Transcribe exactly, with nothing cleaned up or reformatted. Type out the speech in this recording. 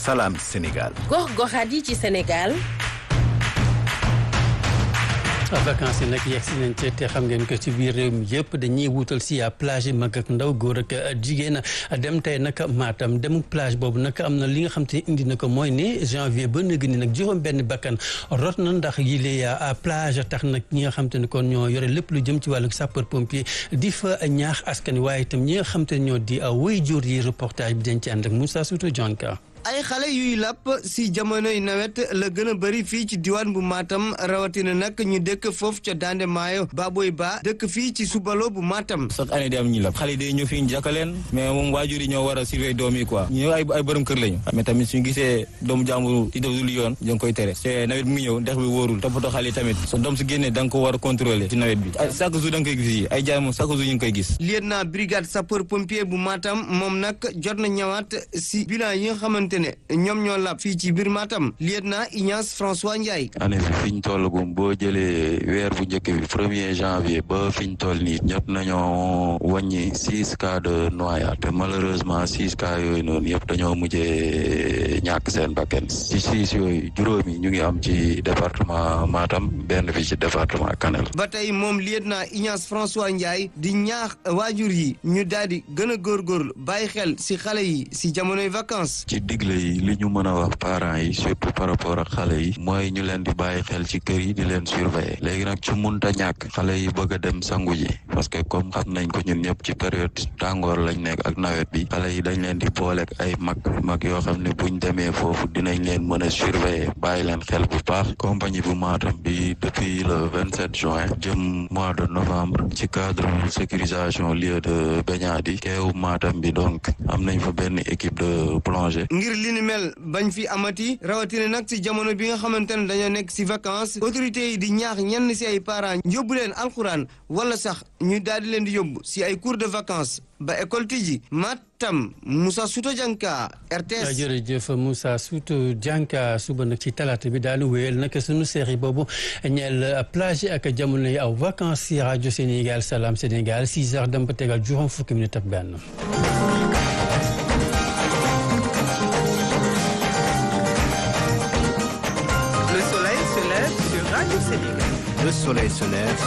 Salam Sénégal. gox-goxaat yi ci Sénégal. vacances yi nag yegg si nañ ci te xam ngeen ko ci biir réew mi yëpp dañuy wutal si plage yi mag ak ndaw góor ak jigéen dem tey nag Matam dem plage boobu nag am na li nga xam te indi na ko mooy ne janvier ba nëgg ni nag juróom benn bakkan rot na ndax yi lee plage tax nag ñi nga xam te ne kon ñoo yore lépp lu jëm ci wàllu sapeur pompier di fa ñaax askan waaye itam ñi nga xam te ne ñoo di way jur yi reportage bi dañ ci ànd ak Moussa Souto Dionka. ay xale yuy làpp si jamonoy nawet la gën a bëri fii ci diwaan bu Matam rawatina nag ñu dëkk foofu ca Dande Maayo Baboy Ba dëkk fii ci Subalo bu Matam. chaque année day am ñuy làpp xale yi day ñëw fii ñu jàkkaleen mais moom waajur yi ñoo war a surveiller doom yi quoi ñu ay ay borom kër lañu mais tamit suñu gisee doomu jàmbur di def lu yoon ñu ngi koy tere te nawet bi mu ñëw ndex bi wóorul toppatoo xale yi tamit sa doom su génnee da nga ko war a contrôler ci nawet bi chaque jour da nga koy gis yi ay jaar moom chaque jour ñu ngi koy gis. lieutenant brigade sapeur pompier bu Matam moom nag jot na ñëwaat si bilan yi nga xamante ne ñoom ñoo lab fii ci biir Matam lieutenant Ignace François Ndiaye. année bi fi ñu toll gum boo jëlee weer bu njëkk bi premier janvier ba fi ñu toll nii ñëpp nañoo wàññi six cas de noyade te malheureusement six cas yooyu noonu yëpp dañoo mujjee ñàkk seen bakkan ci six yooyu juróomi ñu ngi am ci département Matam benn bi ci département Kanel. ba tey moom lieutenant Ignace François Ndiaye di ñaax waajur yi ñu daal di gën a góorgóorlu bàyyi xel si xale yi si jamonoy vacances. ci digle yi li ñu mën a wax parents yi surtout par rapport ak xale yi mooy ñu leen di bàyyi xel ci kër yi di leen surveiller léegi nag ci munta ñàkk xale yi bëgg a dem sangu ji parce que comme xam nañ ko ñun ñëpp ci période tàngoor lañ nekk ak nawet bi xale yi dañ leen di booleeg ay mag mag yoo xam ne buñ demee foofu dinañ leen mën a surveiller bàyyi leen xel bu baax compagnie bu Matam bi depuis le vingt-sept juin jëm mois de novembre ci cadre sécurisation lieu de baignade yi keewu Matam bi donc am nañ fa benn équipe de plongée. ngir li ni mel bañ fi amati rawatina nag si jamono bi nga xamante ne dañoo nekk si vacances autorités yi di ñaax ñenn si ay parents yóbbu leen alxuraan wala sax ñu daal di leen di yóbbu si ay cours de vacances ba école tijji Matam Moussa Souto Dianka R T S. jërëjëf Moussa Souto Dianka suba nag ci talaata bi daal di wéyal nag sunu série boobu ñeel plage ak jamono yi aw vacances si rajo Sénégal Salam Sénégal six heures dem ba tegal juróom fukki minutes ak benn. Le soleil se lève sur Radio Sénégal. Le soleil se lève